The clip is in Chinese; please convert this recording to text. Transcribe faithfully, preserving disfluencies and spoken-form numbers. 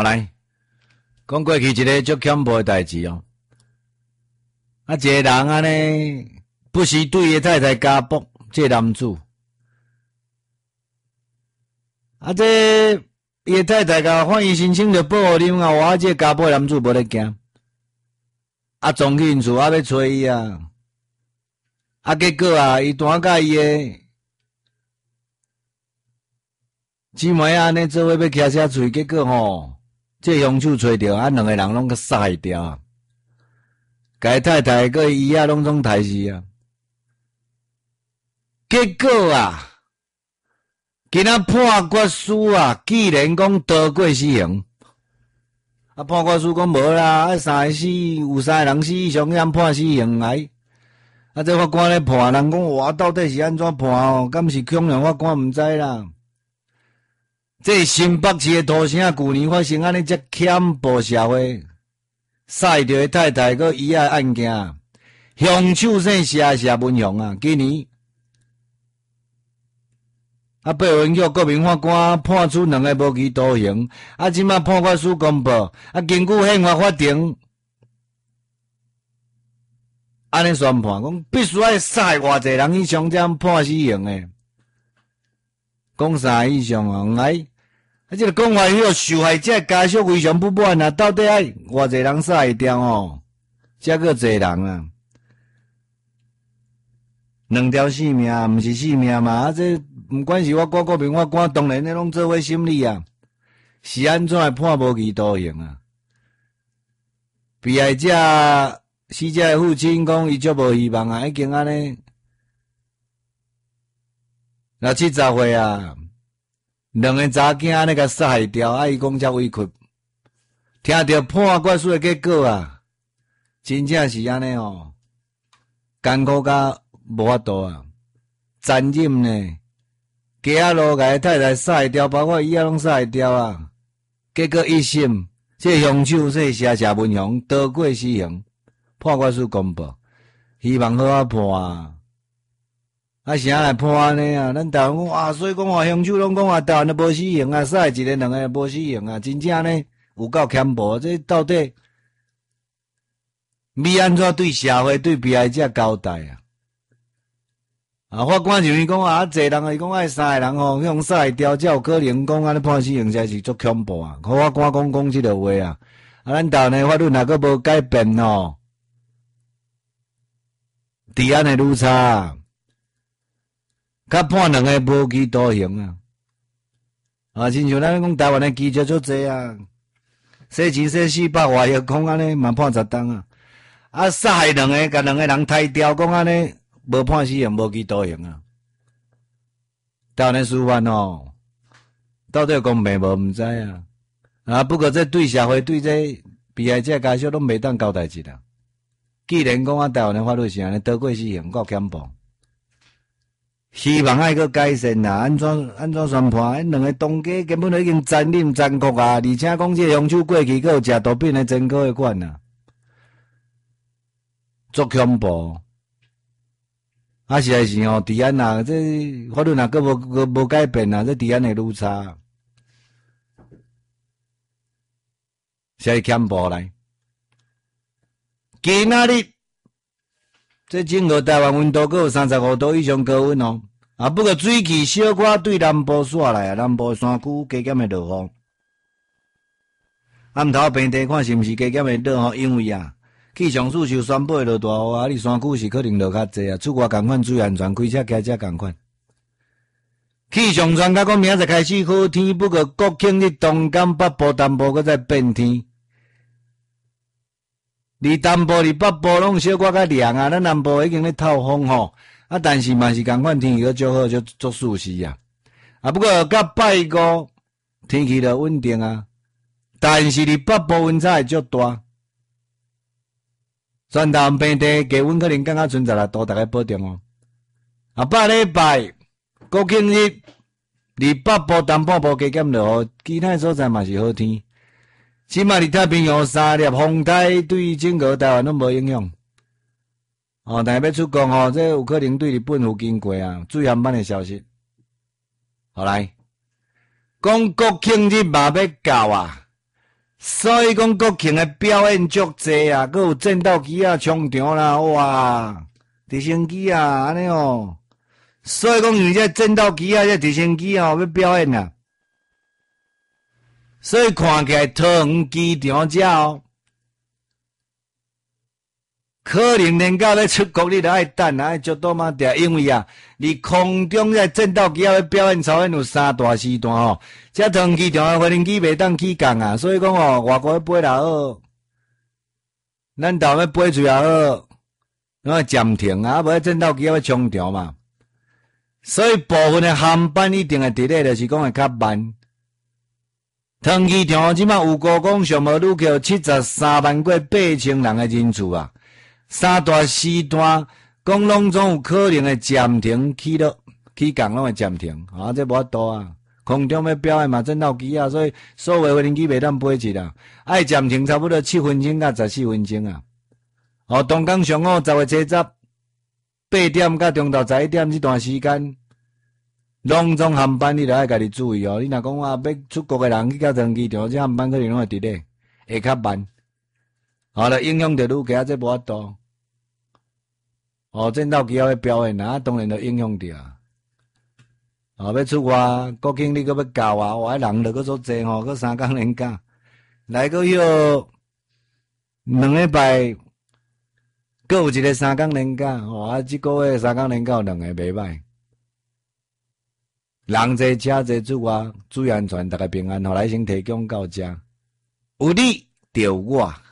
好来，讲过去一个足恐怖的代志哦。啊，一个人安尼不时对伊太太家暴，这个男子。啊，这伊太太甲法院申请着保护令啊，我这家暴男子无咧惊。啊，总去因厝啊要找伊啊。啊，结果啊，伊单甲伊诶姊妹安尼做伙要骑车出，结果吼，这凶手找着，啊，两个人拢甲杀掉，甲伊太太个伊啊拢总杀死啊。结果啊，今仔判决书啊，既然讲得过死刑，啊，判决书讲无啦，啊，三个死有三个人死以上，要判死刑来。啊，这法官咧判，人讲哇，到底是安怎判哦？敢是恐龙法官毋知啦。这新北市的土城旧年发生安尼只恐怖社会，杀着太太个伊仔案件，凶手姓谢谢文雄啊，今年啊，八文局国民法官判处两个无期徒刑，啊，即马判决书公布，啊，根据宪法法庭。安尼宣判，讲必须要杀偌济人以上才判死刑诶。讲三以上啊，唔爱。啊，这个讲话迄个受害者家属非常不满啊，到底爱偌济人杀会掉哦？遮个济人啊，两条性命毋是性命嘛？啊，这毋管是我国国民法官，当然咧拢做伙审理啊，是安怎会判无期徒刑啊？被害者。死者的父亲讲，伊足无希望啊，已经安尼，若七十岁啊，两个查囝安尼甲杀害掉，啊，伊讲遮委屈，听着判决书的结果啊，真正是安尼哦，艰苦甲无法度啊，残忍呢，街路甲太太杀害掉，包括伊仔拢杀害掉啊，结果一审，这凶手说谢谢文雄得过死刑。判决书公布，希望好啊判啊！啊，啥来判安尼啊？咱台湾讲啊，所以讲话凶手拢讲啊，台湾都无死刑啊，杀一个两个无死刑啊，真正呢有够恐怖！这到底要安怎对社会、对被害者交代啊？啊，法官认为讲啊，济人啊，伊讲爱三个人吼，迄种杀害掉，才有可能讲安尼判死刑才是足恐怖啊！法官讲讲即个话啊，啊，咱台湾的法律若阁无改变吼。治安会愈差，较判两个无期徒刑啊！啊，亲像咱讲台湾的记者足济啊，洗钱洗四百外亿，讲安尼嘛判十档啊！啊，杀害两个，甲两个人杀掉，讲安尼无判死刑，无期徒刑啊！台湾的司法哦，到底公平无毋知啊！啊，不过这对社会对这被害者家属拢袂当交代一啦。既然讲啊，台湾的法律是安尼，得过死刑，够恐怖。希望爱个改善啦，安怎安怎宣判？迄两个东家根本就已经残忍残酷啊！而且讲这凶手过去佫有食毒品的前科的款啊，足恐怖。啊，实在是吼，治安啊，这法律若佫无佫无改变啊，这治安会愈差。实在恐怖来。今仔日，这整个台湾温度阁有三十五度以上高温哦。啊，不过水汽小可对南部煞来啊，南部山区加减会落雨。暗头平地看是毋是加减会落雨？因为啊，气象署就宣布会落大雨啊，你山区是可能落较济啊。出外共款注意安全，开车开车共款。气象专家讲明仔载开始好天，不过国庆日东港北部淡薄搁再变天。离南部、离北部拢小可较凉啊，咱南部已经咧透风吼，啊，但是嘛是共款天气，足好，足足舒适啊。啊，不过到拜五天气就稳定啊，但是离北部温差会足大。全台平地低温可能降到剩十六度，大家保重哦。啊，八礼拜国庆日，离北部、东半部加减落雨，其他所在嘛是好天。起码伫太平洋三粒风台对整个台湾拢无影响。哦，但是要出国哦，这有可能对日本附近过啊，注意航班的消息。好来，讲国庆日嘛要到啊， 所以讲国庆的表演足济啊，佮有战斗机啊冲场啦，哇，直升机啊，安尼哦。所以讲因为这战斗机啊，这直升机哦要表演啊，所以看起来桃园机场遮哦，可能连到要出国你都爱等啊，爱足多嘛点，因为啊，你空中这战斗机啊要表演，超演有三大四段哦。这桃园机场的飞行机袂当起降啊，所以讲哦，外国要飞也好，咱台湾要飞出也好，那暂停啊，无战斗机要冲场嘛。所以部分的航班一定会 delay， 就是讲会较慢。桃园机场即摆有高讲上无旅客七十三万过八千人的人次啊，三大时段讲拢总有可能会暂停起落起降拢会暂停，啊，这无法度啊。空中要表演嘛，战斗机啊，所以所有飞行机袂当飞起啦，爱暂停差不多七分钟到十四分钟啊。哦，东港上午十月七十。八点到中昼十一点这段时间，拢总航班你著爱家己注意哦。你若讲话要出国的人去到桃园机场，这航班可能拢会 delay， 会较慢，好了，影响到旅客，这无法度。哦，战斗机要表演啊，当然就影响着啊。哦，要出外国庆你搁要教啊，哇，人著搁足济吼，搁三工连假，来搁休两礼拜。搁有一个三工连假，哦啊，即个月三工连假有两个袂歹。人济车济出外，注意安全，大家平安，互来先提供到遮。有你就有我。